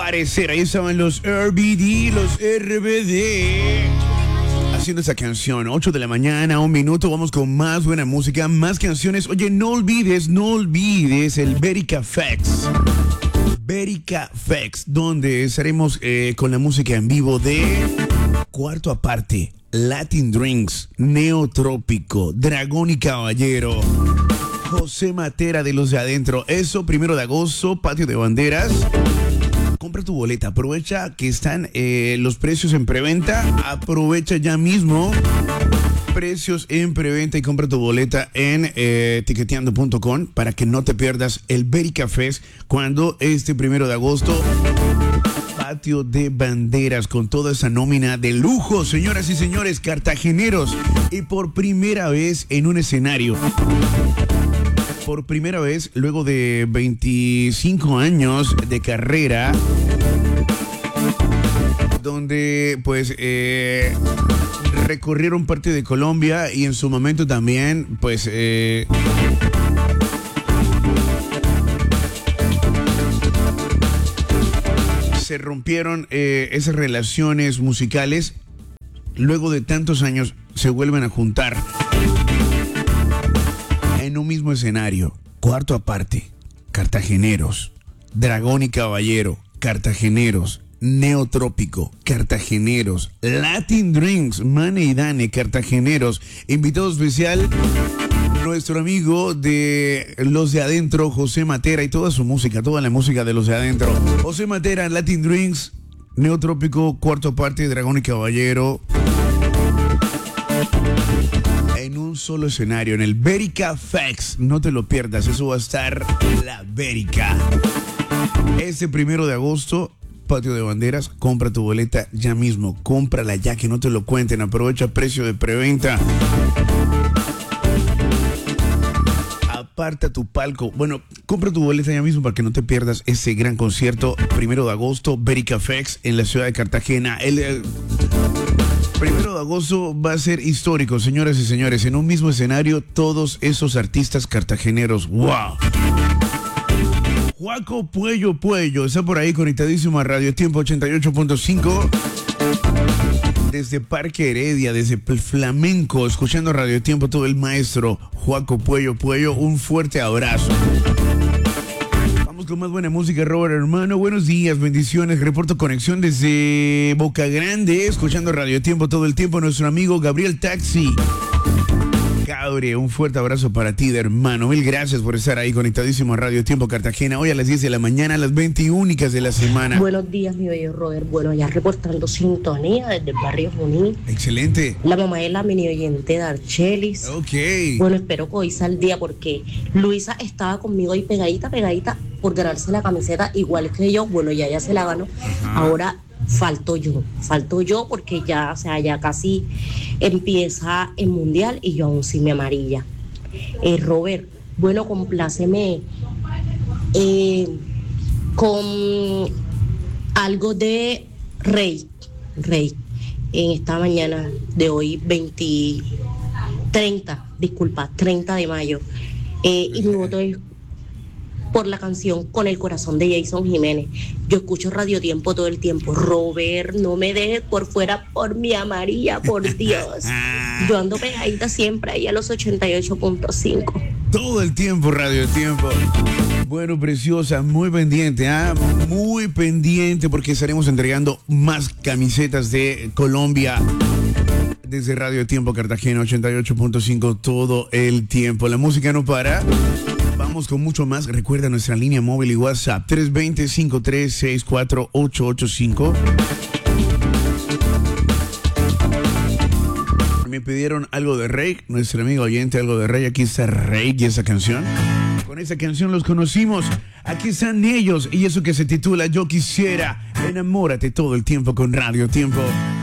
parecer. Ahí estaban los RBD, los RBD. Haciendo esa canción, 8 de la mañana, 1 minuto, vamos con más buena música, más canciones. Oye, no olvides el Verica Fex. Verica Fex, donde estaremos con la música en vivo de Cuarto Aparte, Latin Drinks, Neotrópico, Dragón y Caballero, José Matera de los de adentro. Eso, 1 de agosto, Patio de Banderas. Compra tu boleta, aprovecha que están los precios en preventa, aprovecha ya mismo precios en preventa y compra tu boleta en tiqueteando.com para que no te pierdas el Verica Fest cuando este 1 de agosto, Patio de Banderas con toda esa nómina de lujo, señoras y señores, cartageneros, y por primera vez en un escenario. Por primera vez, luego de 25 años de carrera, donde pues recorrieron parte de Colombia y en su momento también pues se rompieron esas relaciones musicales. Luego de tantos años se vuelven a juntar en un mismo escenario. Cuarto Aparte, cartageneros, Dragón y Caballero, cartageneros, Neotrópico, cartageneros, Latin Drinks, Mane y Dane, cartageneros. Invitado especial, nuestro amigo de Los de Adentro, José Matera, y toda su música, toda la música de Los de Adentro. José Matera, Latin Drinks, Neotrópico, Cuarto Aparte, Dragón y Caballero. En un solo escenario, en el Verica Fex. No te lo pierdas, eso va a estar la Verica. Este 1 de agosto, Patio de Banderas, compra tu boleta ya mismo. Cómprala ya, que no te lo cuenten. Aprovecha precio de preventa. Aparta tu palco. Bueno, compra tu boleta ya mismo para que no te pierdas ese gran concierto. 1 de agosto, Verica Fex en la ciudad de Cartagena. El 1 de agosto va a ser histórico, señoras y señores. En un mismo escenario, todos esos artistas cartageneros. ¡Wow! Juaco Puello está por ahí conectadísimo a Radio Tiempo 88.5. Desde Parque Heredia, desde Flamenco, escuchando Radio Tiempo, todo el maestro Juaco Puello. Un fuerte abrazo. Vamos con más buena música, Robert, hermano. Buenos días, bendiciones. Reporto conexión desde Boca Grande, escuchando Radio Tiempo todo el tiempo. Nuestro amigo Gabriel Taxi. Gabriel, un fuerte abrazo para ti, de hermano. Mil gracias por estar ahí conectadísimo a Radio Tiempo Cartagena. Hoy a las 10 de la mañana, las 20 únicas de la semana. Buenos días, mi bello Robert. Bueno, ya reportando sintonía desde el barrio Junín. Excelente. La mamá de la mini oyente de Archelis. Ok. Bueno, espero que hoy sea el día porque Luisa estaba conmigo ahí pegadita por ganarse la camiseta igual que yo. Bueno, ya se la ganó. Ajá. Ahora falto yo porque ya, o sea, ya casi empieza el mundial y yo aún sí me amarilla. Robert, bueno, compláceme con algo de Rey en esta mañana de hoy 30 de mayo, y mi voto es por la canción Con el Corazón de Jason Jiménez. Yo escucho Radio Tiempo todo el tiempo. Robert, no me dejes por fuera por mi amarilla, por Dios. Yo ando pegadita siempre ahí a los 88.5. Todo el tiempo, Radio Tiempo. Bueno, preciosa, muy pendiente, muy pendiente, porque estaremos entregando más camisetas de Colombia desde Radio Tiempo Cartagena 88.5 todo el tiempo. La música no para. Vamos con mucho más. Recuerda nuestra línea móvil y WhatsApp 320-5364885. Me pidieron algo de Rey, nuestro amigo oyente, algo de Rey. Aquí está Rey y esa canción. Con esa canción los conocimos. Aquí están ellos y eso que se titula Yo Quisiera. Enamórate todo el tiempo con Radio Tiempo.